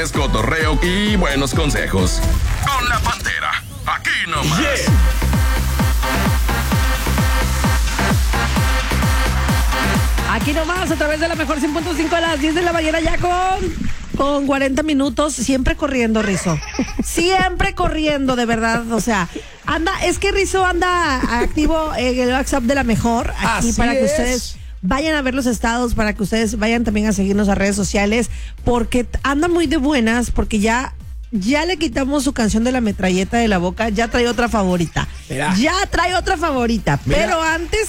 chistes, cotorreo y buenos consejos. Con la Pantera, aquí nomás. Yeah. Aquí nomás, a través de la mejor 100.5 a las 10 de la mañana, ya con 40 minutos, siempre corriendo, Rizzo. Siempre corriendo, de verdad. O sea, es que Rizzo anda activo en el WhatsApp de la mejor, aquí Así para que es. ustedes vayan a ver los estados, para que ustedes vayan también a seguirnos a redes sociales, porque anda muy de buenas, porque ya le quitamos su canción de la metralleta de la boca, ya trae otra favorita. Mira. Ya trae otra favorita, Mira. pero antes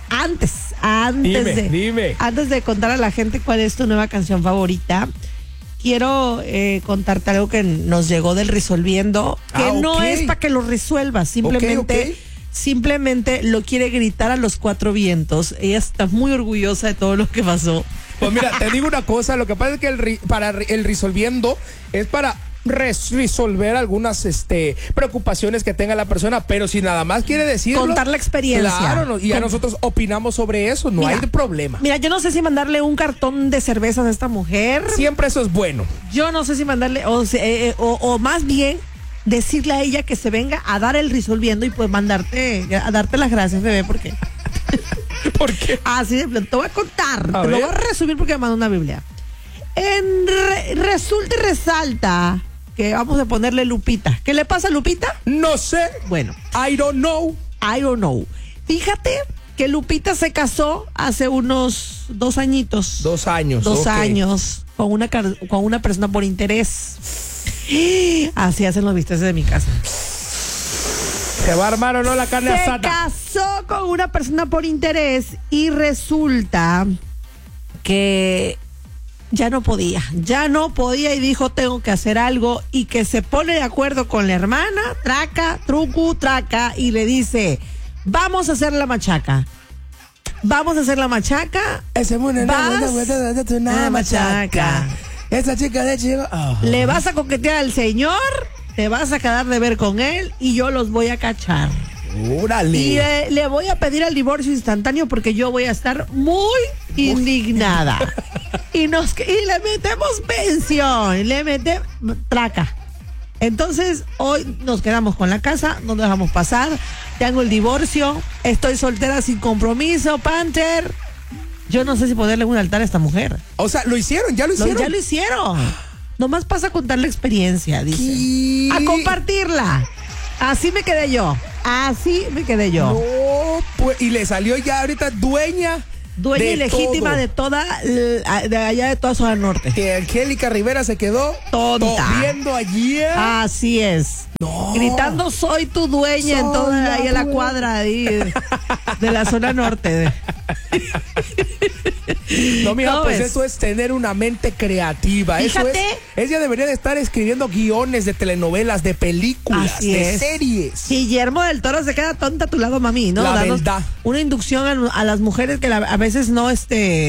Dime. de contar a la gente cuál es tu nueva canción favorita, quiero contarte algo que nos llegó del Resolviendo, que no es para que lo resuelvas, simplemente lo quiere gritar a los cuatro vientos. Ella está muy orgullosa de todo lo que pasó. Pues mira, te digo una cosa, lo que pasa es que para el Resolviendo es para resolver algunas preocupaciones que tenga la persona, pero si nada más quiere decirlo, contar la experiencia. Claro, y a nosotros opinamos sobre eso, no hay problema. Mira, yo no sé si mandarle un cartón de cervezas a esta mujer. Siempre eso es bueno. Yo no sé si mandarle, o más bien decirle a ella que se venga a dar el Resolviendo y pues a darte las gracias, bebé, porque ¿Por qué? así de plano, te voy a contar, A te lo ver. voy a resumir porque me mandó una Biblia. Resulta y resalta que vamos a ponerle Lupita. ¿Qué le pasa a Lupita? No sé. Bueno, I don't know. Fíjate que Lupita se casó hace unos 2 añitos. 2 años. 2 ok. años con una persona por interés. Así hacen los bisteces de mi casa. ¿Se va a armar o no la carne Se asada? casó con una persona por interés y resulta que ya no podía y dijo tengo que hacer algo, y que se pone de acuerdo con la hermana, traca, y le dice, vamos a hacer la machaca. Ese mundo Una machaca. Esa chica de chico. Le vas a coquetear al señor, te vas a quedar de ver con él y yo los voy a cachar. ¡Órale! Y le voy a pedir el divorcio instantáneo porque yo voy a estar muy indignada. Y le metemos pensión, le metemos traca. Entonces, hoy nos quedamos con la casa, no nos dejamos pasar. Tengo el divorcio, estoy soltera sin compromiso, Panther. Yo no sé si ponerle un altar a esta mujer. O sea, ya lo hicieron. Ya lo hicieron. Nomás pasa a contar la experiencia, dice. ¿Qué? A compartirla. Así me quedé yo. No, pues, y le salió ya ahorita dueña Dueña ilegítima todo. de de allá de toda zona norte. Que Angélica Rivera se quedó Tonta. viendo allí. Así es. No. Gritando soy tu dueña en Soy toda la ahí en la dueña. cuadra ahí de la zona norte. No, mira, ¿Cómo pues ves? eso es tener una mente creativa. Fíjate. Ella debería de estar escribiendo guiones de telenovelas, de películas, Así de es. series. Guillermo del Toro se queda tonta a tu lado, mami, ¿no? La Danos verdad. una inducción a las mujeres que a veces no pues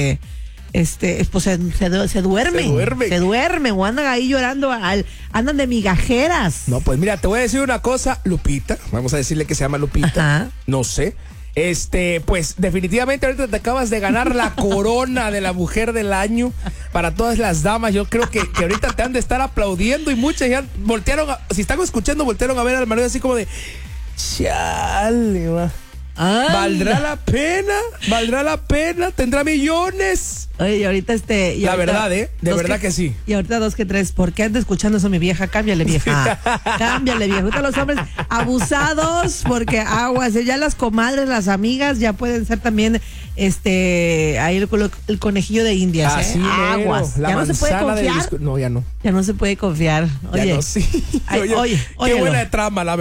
se duerme o andan ahí llorando, andan de migajeras. No, pues mira, te voy a decir una cosa, Lupita, vamos a decirle que se llama Lupita, Ajá. no sé, pues definitivamente ahorita te acabas de ganar la corona de la mujer del año para todas las damas. Yo creo que ahorita te han de estar aplaudiendo y muchas ya si están escuchando, voltearon a ver al marido así como de, chale, va. ¿Valdrá la pena? ¿Tendrá millones? Oye, y ahorita La verdad, de verdad que sí. Y ahorita 2 que 3, ¿por qué anda escuchando eso mi vieja? Cámbiale, vieja. Cámbiale, vieja. Ahorita los hombres abusados, porque aguas, ya las comadres, las amigas ya pueden ser también ahí el conejillo de Indias. Así aguas. la Ya no se puede manzana de confiar. No, ya no. Ya no se puede confiar. Oye, Ya no, sí. ay, Qué óyelo. buena trama, la verdad.